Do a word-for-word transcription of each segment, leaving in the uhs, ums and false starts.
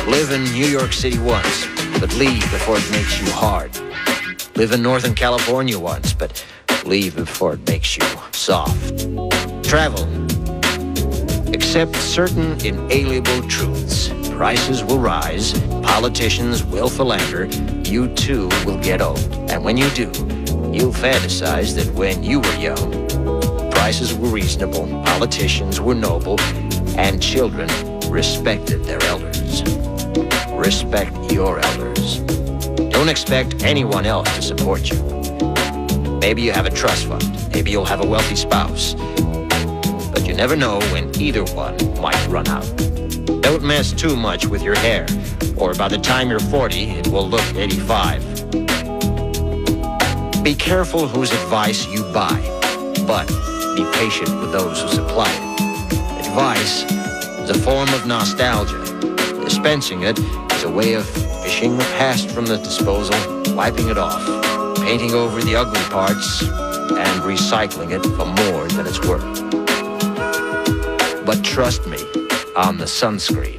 Live in New York City once, but leave before it makes you hard. Live in Northern California once, but leave before it makes you soft. Travel. Accept certain inalienable truths. Prices will rise, politicians will philander, you too will get old. And when you do, you'll fantasize that when you were young, prices were reasonable, politicians were noble, and children respected their elders. Respect your elders. Don't expect anyone else to support you. Maybe you have a trust fund, maybe you'll have a wealthy spouse, but you never know when either one might run out. Don't mess too much with your hair, or by the time you're forty, it will look eighty-five. Be careful whose advice you buy, but be patient with those who supply it. Advice is a form of nostalgia. Dispensing it is a way of fishing the past from the disposal, wiping it off, painting over the ugly parts, and recycling it for more than it's worth. But trust me on the sunscreen.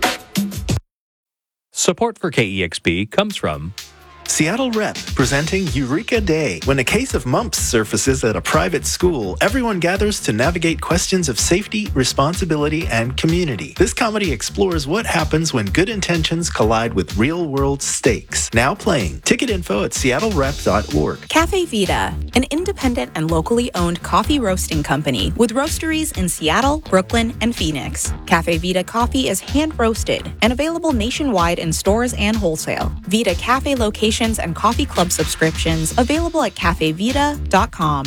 Support for K E X P comes from Seattle Rep, presenting Eureka Day. When a case of mumps surfaces at a private school, everyone gathers to navigate questions of safety, responsibility, and community. This comedy explores what happens when good intentions collide with real-world stakes. Now playing. Ticket info at seattle rep dot org. Cafe Vita, an independent and locally owned coffee roasting company with roasteries in Seattle, Brooklyn, and Phoenix. Cafe Vita coffee is hand-roasted and available nationwide in stores and wholesale. Vita Cafe locations and coffee club subscriptions available at cafe vita dot com.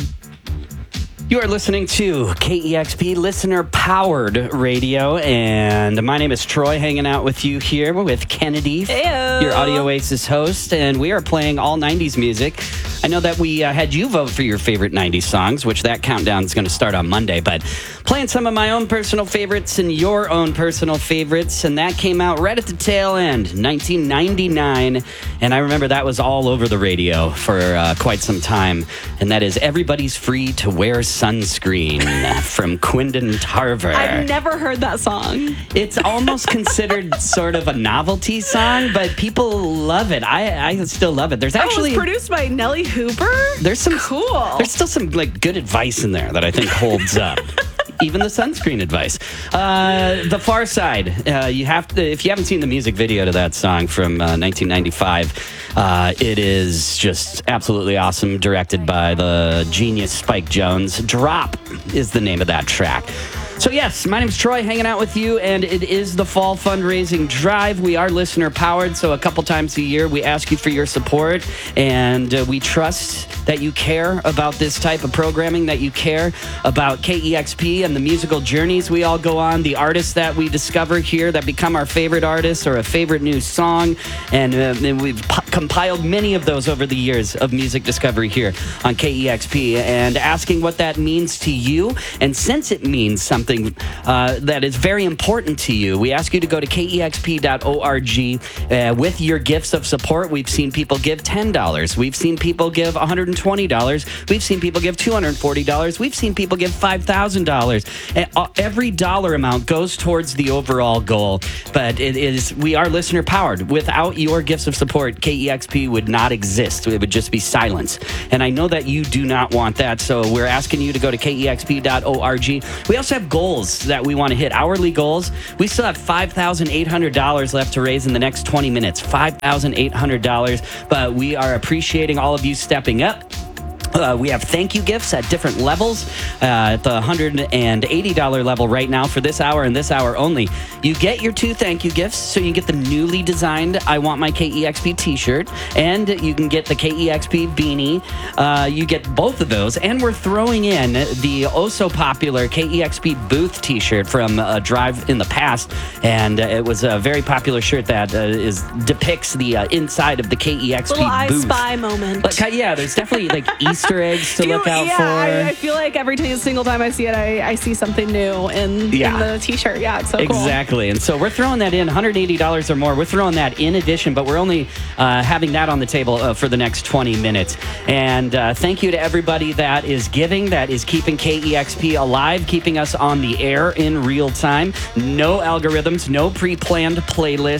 You are listening to K E X P listener-powered radio, and my name is Troy, hanging out with you here with Kennedy, Heyo. your Audio Oasis host, and we are playing all nineties music. I know that we uh, had you vote for your favorite nineties songs, which that countdown is going to start on Monday, but playing some of my own personal favorites and your own personal favorites, and that came out right at the tail end, nineteen ninety-nine, and I remember that was all over the radio for uh, quite some time, and that is Everybody's Free to Wear Sunscreen from Quindon Tarver. I've never heard that song. It's almost considered sort of a novelty song, but people love it. I, I still love it. There's actually oh, it was produced by Nellie Hooper. There's some cool. There's still some like good advice in there that I think holds up. Even the sunscreen advice. Uh, the Far Side. Uh, you have to, if you haven't seen the music video to that song from uh, nineteen ninety-five, uh, it is just absolutely awesome. Directed by the genius Spike Jonze. Drop is the name of that track. So yes, my name's Troy, hanging out with you, and it is the Fall Fundraising Drive. We are listener-powered, so a couple times a year we ask you for your support, and uh, we trust that you care about this type of programming, that you care about K E X P and the musical journeys we all go on, the artists that we discover here that become our favorite artists or a favorite new song, and, uh, and we've p- compiled many of those over the years of music discovery here on K E X P, and asking what that means to you, and since it means something Something uh, that is very important to you, we ask you to go to K E X P dot org uh, with your gifts of support. We've seen people give ten dollars. We've seen people give one hundred twenty dollars. We've seen people give two hundred forty dollars. We've seen people give five thousand dollars. Every dollar amount goes towards the overall goal, but it is we are listener powered. Without your gifts of support, K E X P would not exist. It would just be silence. And I know that you do not want that, so we're asking you to go to K E X P dot org. We also have goals that we want to hit, hourly goals. We still have five thousand eight hundred dollars left to raise in the next twenty minutes, five thousand eight hundred dollars, but we are appreciating all of you stepping up. Uh, we have thank you gifts at different levels. Uh, at the one hundred eighty dollars level right now for this hour and this hour only, you get your two thank you gifts. So you get the newly designed I Want My K E X P t-shirt, and you can get the K E X P beanie. Uh, you get both of those, and we're throwing in the oh so popular K E X P booth t-shirt from a drive in the past, and uh, it was a very popular shirt that uh, is depicts the uh, inside of the K E X P Little I booth. Spy moment. Like, yeah, there's definitely like Easter eggs to You- look out yeah, for. I, I feel like every t- single time I see it, I, I see something new in, Yeah. in the t-shirt. Yeah, it's so cool. Exactly. And so we're throwing that in, one hundred eighty dollars or more. We're throwing that in addition, but we're only uh, having that on the table uh, for the next twenty minutes. And uh, thank you to everybody that is giving, that is keeping K E X P alive, keeping us on the air in real time. No algorithms, no pre-planned playlists,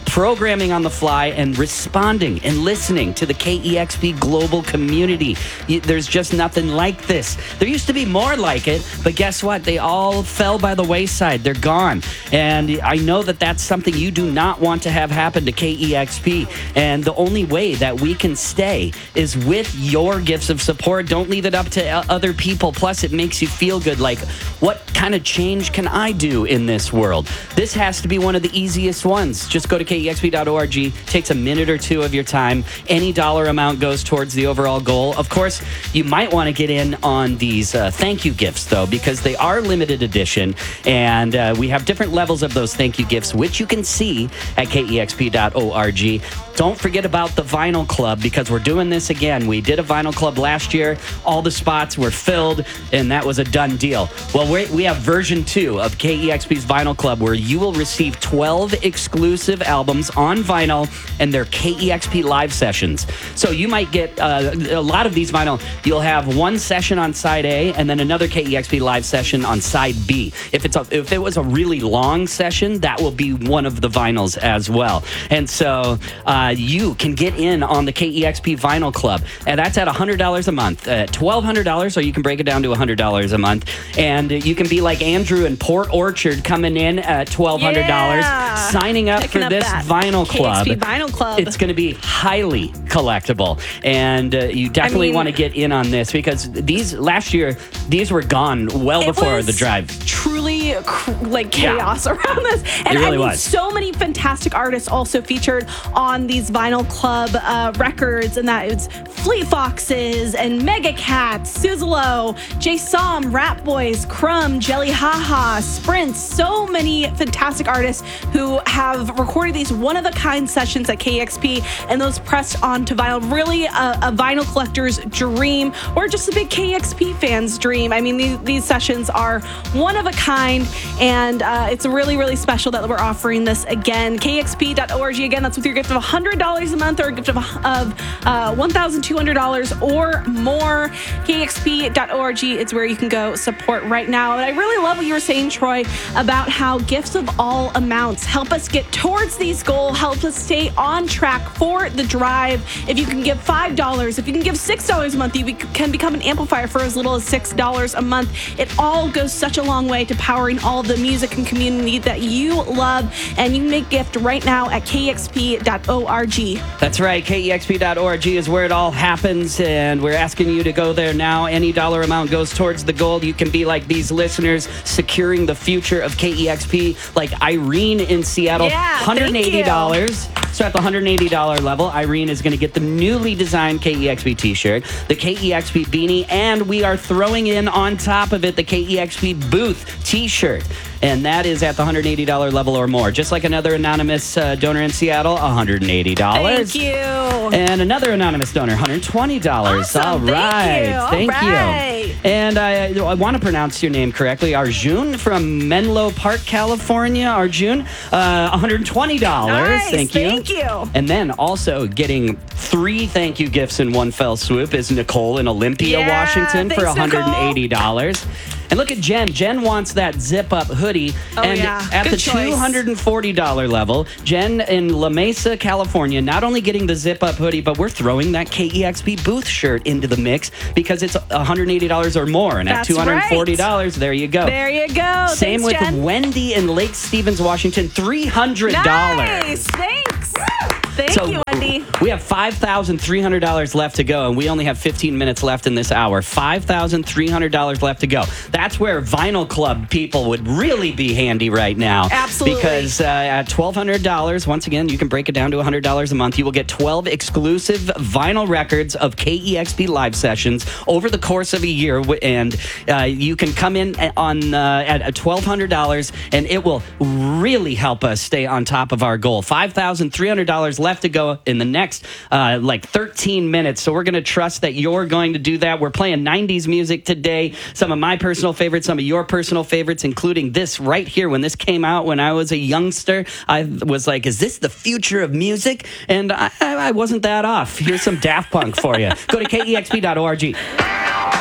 programming on the fly and responding and listening to the K E X P global community. You, there's just nothing like this. There used to be more like it, but guess what? They all fell by the wayside. They're gone. And I know that that's something you do not want to have happen to K E X P. And the only way that we can stay is with your gifts of support. Don't leave it up to other people. Plus, it makes you feel good. Like, what kind of change can I do in this world? This has to be one of the easiest ones. Just go to K E X P dot org. Takes a minute or two of your time. Any dollar amount goes towards the overall goal. Of course, you might want to get in on these uh, thank you gifts, though, because they are limited edition. And uh, we have different levels of those thank you gifts, which you can see at K E X P dot org. Don't forget about the Vinyl Club, because we're doing this again. We did a Vinyl Club last year. All the spots were filled, and that was a done deal. Well, we're, we have version two of K E X P's Vinyl Club, where you will receive twelve exclusive albums on vinyl, and they're K E X P live sessions. So you might get uh, a lot of these vinyl. You'll have one session on side A, and then another K E X P live session on side B. If it's a, if it was a really long session, that will be one of the vinyls as well. And so uh, you can get in on the K E X P Vinyl Club, and that's at one hundred dollars a month, uh, twelve hundred dollars, or you can break it down to one hundred dollars a month. And you can be like Andrew in Port Orchard, coming in at twelve hundred dollars, Yeah. signing up Picking for up this that Vinyl Club. K X P Vinyl Club. It's going to be highly collectible, and uh, you definitely I mean, want to get in on this, because these last year, these were gone well It before was the drive. Truly cr- like chaos Yeah. around this. And It really I mean, was. so many fantastic artists also featured on these Vinyl Club uh, records, and that it's Fleet Foxes and Mega Cats, Suzalo, Jay Som, Rap Boys, Crumb, Jelly Haha, Sprint. So many fantastic artists who have recorded these one-of-a-kind sessions at K X P, and those pressed onto vinyl. Really a, a vinyl collector's dream, or just a big K X P fan's dream. I mean, these, these sessions are one of a kind, and uh, it's really, really special that we're offering this again. K X P dot org. Again, that's with your gift of one hundred dollars a month, or a gift of, of uh, one thousand two hundred dollars or more. K X P dot org is where you can go support right now. And I really love what you were saying, Troy, about how gifts of all amounts help us get towards these goals, help us stay on track for the drive. If you can give five dollars, if you can give six dollars a month, you bec- can become an amplifier for as little as six dollars a month. It all goes such a long way to powering all the music and community that you love. And you can make a gift right now at K X P dot org. That's right. K E X P dot org is where it all happens, and we're asking you to go there now. Any dollar amount goes towards the goal. You can be like these listeners, securing the future of K E X P, like Irene in Seattle. Yeah, one hundred eighty dollars. So at the one hundred eighty dollars level, Irene is going to get the newly designed K E X P t-shirt, the K E X P beanie, and we are throwing in on top of it the K E X P booth t-shirt. And that is at the one hundred eighty dollars level or more. Just like another anonymous uh, donor in Seattle, one hundred eighty dollars. Thank you. And another anonymous donor, one hundred twenty dollars. Awesome. All right. Thank you. All Thank right. you. And I, I want to pronounce your name correctly. Arjun from Menlo Park, California. Arjun, uh, one hundred twenty dollars. Nice. Thank you. Thank you. And then also getting three thank you gifts in one fell swoop is Nicole in Olympia, Yeah, Washington for thanks, one hundred eighty dollars. And look at Jen. Jen wants that zip-up hoodie. Oh, and yeah. at Good the choice. two hundred forty dollars level, Jen in La Mesa, California, not only getting the zip-up hoodie, but we're throwing that K E X P booth shirt into the mix because it's one hundred eighty dollars or more. And That's at two hundred forty dollars, right. There you go. There you go. Same Thanks, with Jen. Wendy in Lake Stevens, Washington, three hundred dollars. Nice. Thanks. Thank So you, Wendy. we have five thousand three hundred dollars left to go, and we only have fifteen minutes left in this hour. five thousand three hundred dollars left to go. That's where Vinyl Club people would really be handy right now. Absolutely. Because uh, at twelve hundred dollars, once again, you can break it down to one hundred dollars a month. You will get twelve exclusive vinyl records of K E X P live sessions over the course of a year. And uh, you can come in on uh, at twelve hundred dollars, and it will really help us stay on top of our goal. five thousand three hundred dollars left to go in the next uh, like thirteen minutes. So we're going to trust that you're going to do that. We're playing nineties music today. Some of my personal favorites, some of your personal favorites, including this right here. When this came out when I was a youngster, I was like, is this the future of music? And I, I wasn't that off. Here's some Daft Punk for you. Go to K E X P dot org.